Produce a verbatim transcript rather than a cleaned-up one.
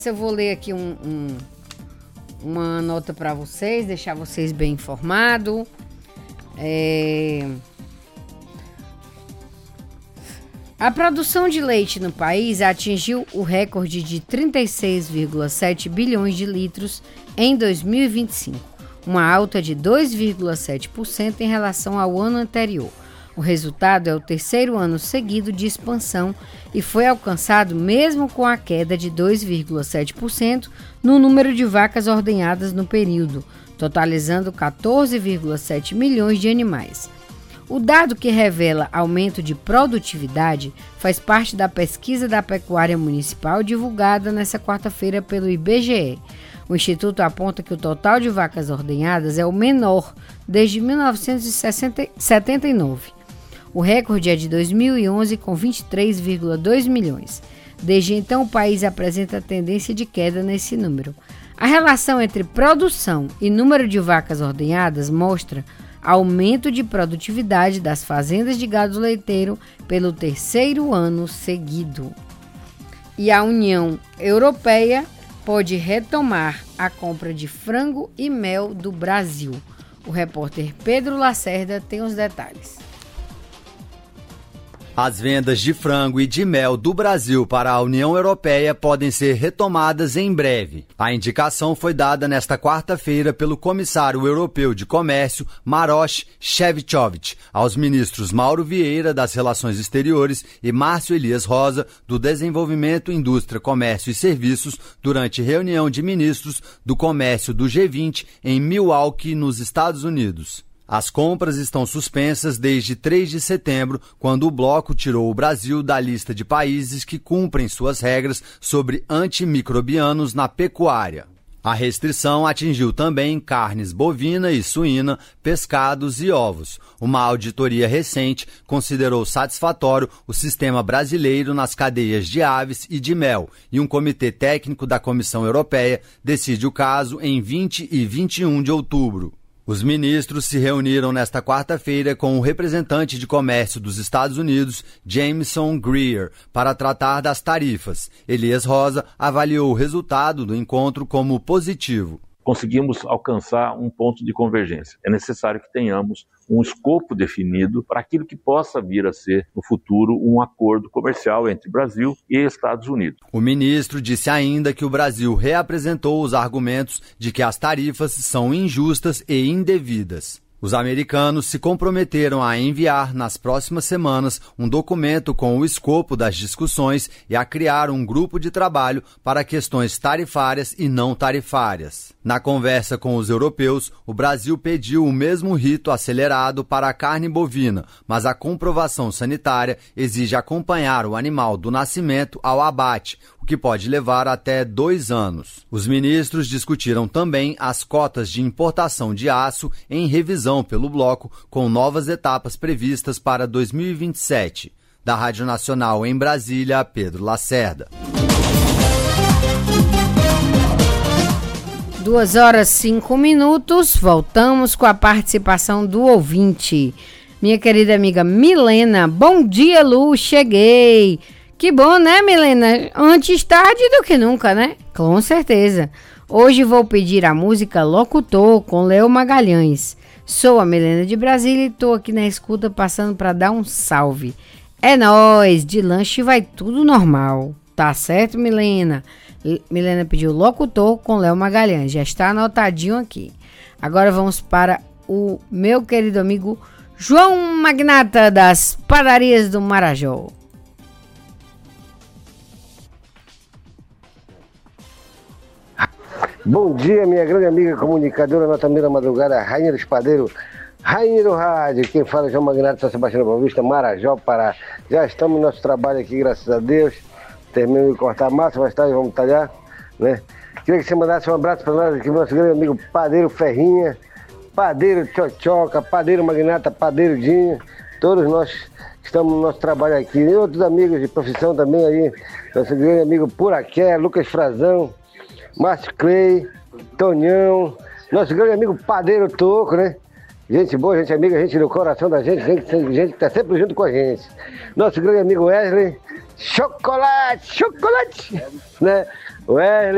Eu vou ler aqui um, um, uma nota para vocês, deixar vocês bem informados. É... A produção de leite no país atingiu o recorde de trinta e seis vírgula sete bilhões de litros em dois mil e vinte e cinco, uma alta de dois vírgula sete por cento em relação ao ano anterior. O resultado é o terceiro ano seguido de expansão e foi alcançado mesmo com a queda de dois vírgula sete por cento no número de vacas ordenhadas no período, totalizando quatorze vírgula sete milhões de animais. O dado, que revela aumento de produtividade, faz parte da pesquisa da pecuária municipal divulgada nesta quarta-feira pelo I B G E. O Instituto aponta que o total de vacas ordenhadas é o menor desde mil novecentos e setenta e nove. O recorde é de dois mil e onze, com vinte e três vírgula dois milhões. Desde então, o país apresenta tendência de queda nesse número. A relação entre produção e número de vacas ordenhadas mostra aumento de produtividade das fazendas de gado leiteiro pelo terceiro ano seguido. E a União Europeia pode retomar a compra de frango e mel do Brasil. O repórter Pedro Lacerda tem os detalhes. As vendas de frango e de mel do Brasil para a União Europeia podem ser retomadas em breve. A indicação foi dada nesta quarta-feira pelo comissário europeu de comércio, Maroš Šefčovič, aos ministros Mauro Vieira, das Relações Exteriores, e Márcio Elias Rosa, do Desenvolvimento, Indústria, Comércio e Serviços, durante reunião de ministros do comércio do G vinte em Milwaukee, nos Estados Unidos. As compras estão suspensas desde três de setembro, quando o bloco tirou o Brasil da lista de países que cumprem suas regras sobre antimicrobianos na pecuária. A restrição atingiu também carnes bovina e suína, pescados e ovos. Uma auditoria recente considerou satisfatório o sistema brasileiro nas cadeias de aves e de mel, e um comitê técnico da Comissão Europeia decide o caso em vinte e vinte e um de outubro. Os ministros se reuniram nesta quarta-feira com o representante de comércio dos Estados Unidos, Jameson Greer, para tratar das tarifas. Elias Rosa avaliou o resultado do encontro como positivo. Conseguimos alcançar um ponto de convergência. É necessário que tenhamos um escopo definido para aquilo que possa vir a ser, no futuro, um acordo comercial entre Brasil e Estados Unidos. O ministro disse ainda que o Brasil reapresentou os argumentos de que as tarifas são injustas e indevidas. Os americanos se comprometeram a enviar, nas próximas semanas, um documento com o escopo das discussões e a criar um grupo de trabalho para questões tarifárias e não tarifárias. Na conversa com os europeus, o Brasil pediu o mesmo rito acelerado para a carne bovina, mas a comprovação sanitária exige acompanhar o animal do nascimento ao abate, o que pode levar até dois anos. Os ministros discutiram também as cotas de importação de aço em revisão pelo bloco, com novas etapas previstas para dois mil e vinte e sete. Da Rádio Nacional em Brasília, Pedro Lacerda. Duas horas e cinco minutos, voltamos com a participação do ouvinte. Minha querida amiga Milena, bom dia, Lu, cheguei. Que bom, né, Milena? Antes tarde do que nunca, né? Com certeza. Hoje vou pedir a música Locutor, com Léo Magalhães. Sou a Milena de Brasília e estou aqui na escuta passando para dar um salve. É nóis, de lanche vai tudo normal. Tá certo, Milena? Milena pediu Locutor com Léo Magalhães. Já está anotadinho aqui. Agora vamos para o meu querido amigo João Magnata, das Padarias do Marajó. Bom dia, minha grande amiga comunicadora, nota mira madrugada, rainha do espadeiro, rainha do rádio. Quem fala é João Magnata, São Sebastião Boa Vista, Marajó, Pará. Já estamos no nosso trabalho aqui, graças a Deus. Terminamos de cortar a massa, mais tarde vamos talhar, né? Queria que você mandasse um abraço para nós aqui, nosso grande amigo Padeiro Ferrinha, Padeiro Tchotchoca, Padeiro Magnata, Padeiro Dinho. Todos nós estamos no nosso trabalho aqui. E outros amigos de profissão também aí, nosso grande amigo Puraqué, Lucas Frazão, Márcio Clay, Tonhão, nosso grande amigo Padeiro Toco, né? Gente boa, gente amiga, gente do coração da gente, gente, gente que está sempre junto com a gente. Nosso grande amigo Wesley, chocolate, chocolate, né? Wesley.